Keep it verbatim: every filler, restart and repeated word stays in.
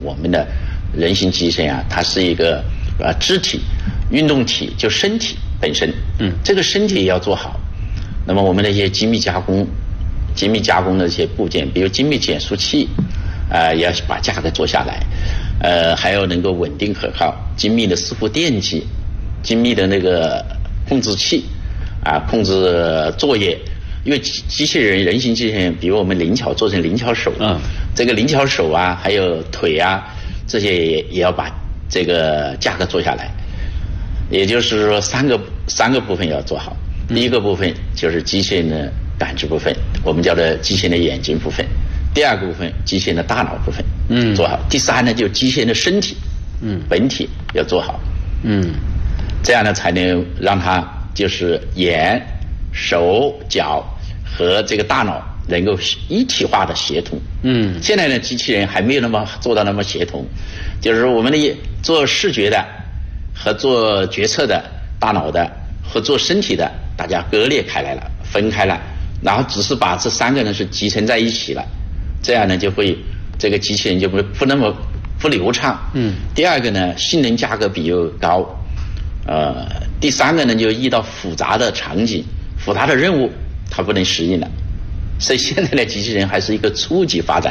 我们的人形机器人啊，它是一个呃肢体运动体，就身体本身，嗯，这个身体也要做好。那么我们的一些精密加工、精密加工的一些部件，比如精密减速器，啊、呃，也要把价格做下来，呃，还要能够稳定可靠，精密的伺服电机、精密的那个控制器，啊、呃，控制作业。因为机机器人、人形机器人，比如我们灵巧做成灵巧手，嗯，这个灵巧手啊，还有腿啊，这些也也要把这个价格做下来。也就是说，三个三个部分要做好。第一个部分就是机器人的感知部分，我们叫做机器人的眼睛部分；第二个部分，机器人的大脑部分，嗯，做好。第三呢，就是机器人的身体，嗯，本体要做好，嗯，这样呢才能让它就是眼、手、脚和这个大脑能够一体化的协同。嗯，现在呢，机器人还没有那么做到那么协同，就是我们的做视觉的和做决策的大脑的和做身体的，大家割裂开来了，分开了，然后只是把这三个呢是集成在一起了，这样呢就会这个机器人就会不那么不流畅。嗯，第二个呢，性能价格比又高，呃，第三个呢就遇到复杂的场景、复杂的任务，它不能适应了。所以现在的机器人还是一个初级发展。